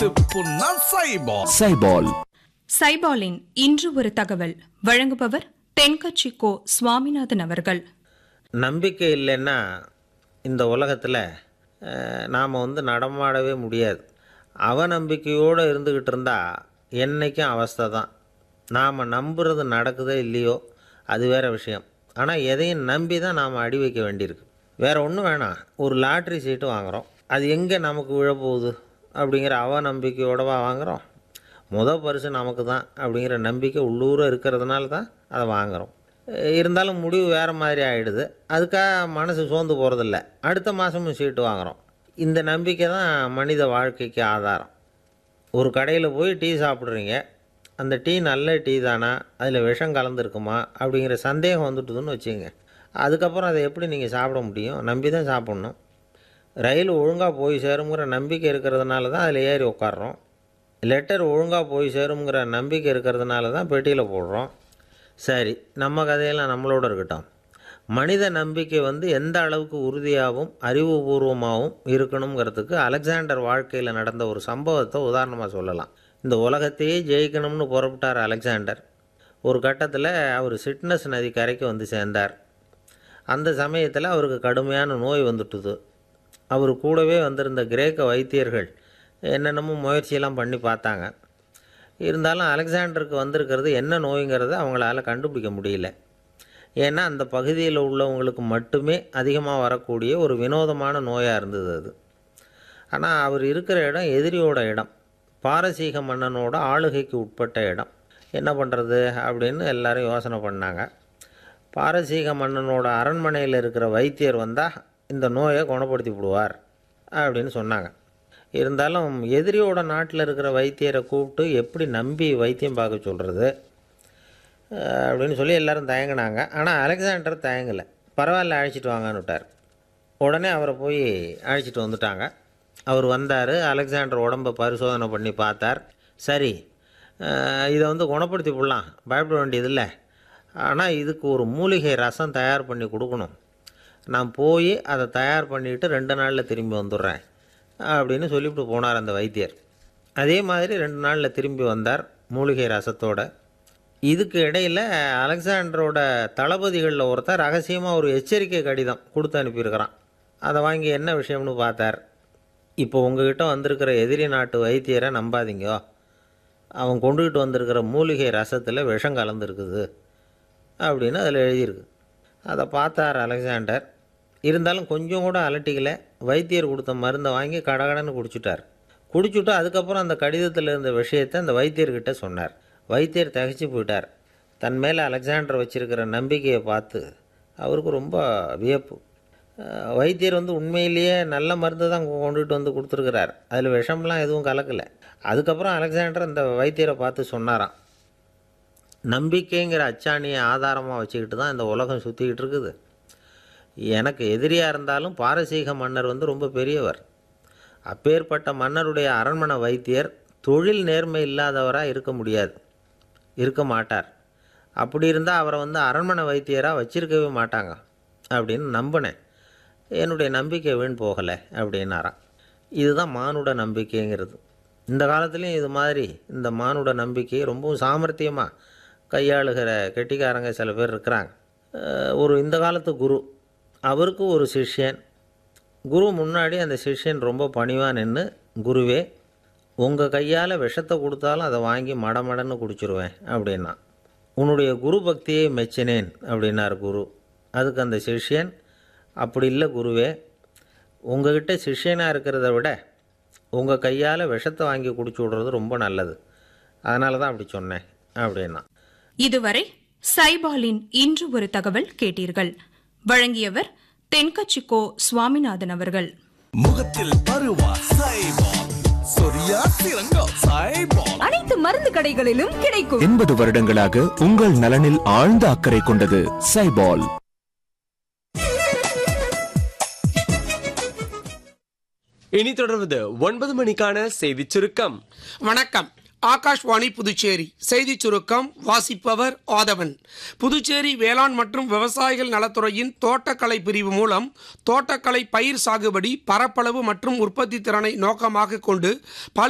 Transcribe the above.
சைபால். சைபாலின் இன்று ஒரு தகவல் வழங்குபவர் தென்கட்சி கோ சுவாமிநாதன் அவர்கள். நம்பிக்கை இல்லைன்னா இந்த உலகத்தில் நாம் நடமாடவே முடியாது. அவநம்பிக்கையோடு இருந்துக்கிட்டு இருந்தால் என்றைக்கும் அவஸ்தை தான். நாம் நம்புறது நடக்குதோ இல்லையோ அது வேறு விஷயம். ஆனால் எதையும் நம்பி தான் நாம் அடி வைக்க வேண்டியிருக்கு. வேறு ஒன்றும் வேணாம், ஒரு லாட்ரி சீட்டு வாங்குகிறோம், அது எங்கே நமக்கு விழப்போகுது அப்படிங்கிற அவநம்பிக்கையோடவா வாங்குகிறோம். பரிசு நமக்கு தான் அப்படிங்கிற நம்பிக்கை உள்ளூர இருக்கிறதுனால தான் அதை வாங்குகிறோம். இருந்தாலும் முடிவு வேறு மாதிரி ஆகிடுது. அதுக்காக மனசு சோர்ந்து போகிறதில்ல, அடுத்த மாதமும் சீட்டு வாங்குகிறோம். இந்த நம்பிக்கை தான் மனித வாழ்க்கைக்கு ஆதாரம். ஒரு கடையில் போய் டீ சாப்பிட்றீங்க, அந்த டீ நல்ல டீ தானா, அதில் விஷம் கலந்துருக்குமா அப்படிங்கிற சந்தேகம் வந்துட்டுதுன்னு வச்சுங்க. அதுக்கப்புறம் அதை எப்படி நீங்கள் சாப்பிட முடியும்? நம்பி தான் சாப்பிட்ணும். ரயில் ஒழுங்காக போய் சேருங்கிற நம்பிக்கை இருக்கிறதுனால தான் அதில் ஏறி உட்காடுறோம். லெட்டர் ஒழுங்காக போய் சேருங்கிற நம்பிக்கை இருக்கிறதுனால தான் பெட்டியில் போடுறோம். சரி, நம்ம கதையெல்லாம் நம்மளோட இருக்கட்டும். மனித நம்பிக்கை எந்த அளவுக்கு உறுதியாகவும் அறிவுபூர்வமாகவும் இருக்கணுங்கிறதுக்கு அலெக்சாண்டர் வாழ்க்கையில் நடந்த ஒரு சம்பவத்தை உதாரணமாக சொல்லலாம். இந்த உலகத்தையே ஜெயிக்கணும்னு புறப்பட்டார் அலெக்சாண்டர். ஒரு கட்டத்தில் அவர் சிட்னஸ் நதி கரைக்கு சேர்ந்தார். அந்த சமயத்தில் அவருக்கு கடுமையான நோய் வந்துட்டுது. அவர் கூடவே வந்திருந்த கிரேக்க வைத்தியர்கள் என்னென்னமோ முயற்சியெல்லாம் பண்ணி பார்த்தாங்க. இருந்தாலும் அலெக்சாண்டருக்கு வந்திருக்கிறது என்ன நோய்ங்கிறத அவங்களால கண்டுபிடிக்க முடியல. ஏன்னா அந்த பகுதியில் உள்ளவங்களுக்கு மட்டுமே அதிகமாக வரக்கூடிய ஒரு வினோதமான நோயாக இருந்தது அது. ஆனால் அவர் இருக்கிற இடம் எதிரியோட இடம், பாரசீக மன்னனோட ஆளுகைக்கு உட்பட்ட இடம். என்ன பண்ணுறது அப்படின்னு எல்லாரும் யோசனை பண்ணாங்க. பாரசீக மன்னனோட அரண்மனையில் இருக்கிற வைத்தியர் வந்தால் இந்த நோயை குணப்படுத்தி விடுவார் அப்படின்னு சொன்னாங்க. இருந்தாலும் எதிரியோட நாட்டில் இருக்கிற வைத்தியரை கூப்பிட்டு எப்படி நம்பி வைத்தியம் பார்க்க சொல்கிறது அப்படின்னு சொல்லி எல்லோரும் தயங்கினாங்க. ஆனால் அலெக்சாண்டர் தயங்கலை. பரவாயில்ல, அழைச்சிட்டு வாங்கன்னு விட்டார். உடனே அவரை போய் அழைச்சிட்டு வந்துட்டாங்க. அவர் வந்தார். அலெக்சாண்டர் உடம்பை பரிசோதனை பண்ணி பார்த்தார். சரி, இதை குணப்படுத்தி விடலாம், பயப்பட வேண்டியதில்லை. ஆனால் இதுக்கு ஒரு மூலிகை ரசம் தயார் பண்ணி கொடுக்கணும். நான் போய் அதை தயார் பண்ணிவிட்டு 2 நாளில் திரும்பி வந்துடுறேன் அப்படின்னு சொல்லிவிட்டு போனார் அந்த வைத்தியர். அதே மாதிரி 2 நாளில் திரும்பி வந்தார் மூலிகை ரசத்தோட. இதுக்கு இடையில் அலெக்சாண்டரோட தளபதிகளில் ஒருத்தர் ரகசியமாக ஒரு எச்சரிக்கை கடிதம் கொடுத்து அனுப்பியிருக்கிறான். அதை வாங்கி என்ன விஷயம்னு பார்த்தார். இப்போ உங்ககிட்ட வந்திருக்கிற எதிரி நாட்டு வைத்தியரை நம்பாதீங்கோ, அவன் கொண்டுகிட்டு வந்திருக்கிற மூலிகை ரசத்தில் விஷம் கலந்துருக்குது அப்படின்னு அதில் எழுதியிருக்கு. அதை பார்த்தார் அலெக்சாண்டர். இருந்தாலும் கொஞ்சம் கூட அலட்டிக்கலை. வைத்தியர் கொடுத்த மருந்தை வாங்கி கடகடன்னு குடிச்சுட்டு அதுக்கப்புறம் அந்த கடிதத்தில் இருந்த விஷயத்தை அந்த வைத்தியர்கிட்ட சொன்னார். வைத்தியர் திகைச்சு போயிட்டார். தன் மேலே அலெக்சாண்டர் வச்சுருக்கிற நம்பிக்கையை பார்த்து அவருக்கு ரொம்ப வியப்பு. வைத்தியர் உண்மையிலேயே நல்ல மருந்து தான் கொண்டுகிட்டு கொடுத்துருக்கிறார், அதில் விஷம்லாம் எதுவும் கலக்கலை. அதுக்கப்புறம் அலெக்சாண்டர் அந்த வைத்தியரை பார்த்து சொன்னாராம், நம்பிக்கைங்கிற அச்சாணியை ஆதாரமாக வச்சுக்கிட்டு தான் இந்த உலகம் சுற்றிக்கிட்டு இருக்குது. எனக்கு எதிரியாக இருந்தாலும் பாரசீக மன்னர் ரொம்ப பெரியவர். அப்பேற்பட்ட மன்னருடைய அரண்மனை வைத்தியர் தொழில் நேர்மை இல்லாதவராக இருக்க மாட்டார். அப்படி இருந்தால் அவரை அரண்மனை வைத்தியராக வச்சிருக்கவே மாட்டாங்க அப்படின்னு நம்பினேன். என்னுடைய நம்பிக்கை வீண் போகலை அப்படின்னாராம். இதுதான் மானுட நம்பிக்கைங்கிறது. இந்த காலத்துலேயும் இது மாதிரி இந்த மானுட நம்பிக்கையை ரொம்பவும் சாமர்த்தியமாக கையாளுகிற கெட்டிக்காரங்க சில பேர் இருக்கிறாங்க. இந்த காலத்து குரு, அவருக்கு ஒரு சிஷ்யன். குரு முன்னாடி அந்த சிஷ்யன் ரொம்ப பணிவாக நின்று, குருவே, உங்கள் கையால் விஷத்தை கொடுத்தாலும் அதை வாங்கி மடமடன்னு குடிச்சிருவேன் அப்படின்னா. உன்னுடைய குரு பக்தியை மெச்சினேன் அப்படின்னார் குரு. அதுக்கு அந்த சிஷ்யன், அப்படி இல்லை குருவே, உங்ககிட்ட சிஷ்யனாக இருக்கிறத விட உங்கள் கையால் விஷத்தை வாங்கி குடிச்சு விடுறது ரொம்ப நல்லது, அதனால தான் அப்படி சொன்னேன் அப்படின்னா. இதுவரை சைபாலின் இன்று ஒரு தகவல் கேட்டீர்கள். வழங்கியவர் தென்கட்சி கோ சுவாமிநாதன் அவர்கள். முகத்தில் பருவா சைபால், சொரியா சிறங்கா சைபால். அனைத்து மருந்து கடைகளிலும் கிடைக்கும். 80 வருடங்களாக உங்கள் நலனில் ஆழ்ந்த அக்கறை கொண்டது சைபால். இனி தொடர்வது 9 மணிக்கான செய்திச் சுருக்கம். வணக்கம். ஆகாஷ்வாணி புதுச்சேரி செய்திச் சுருக்கம் வாசிப்பவர் ஆதவன். புதுச்சேரி வேளாண் மற்றும் விவசாயிகள் நலத்துறையின் தோட்டக்கலை பிரிவு மூலம் தோட்டக்கலை பயிர் சாகுபடி பரப்பளவு மற்றும் உற்பத்தி திறனை நோக்கமாக கொண்டு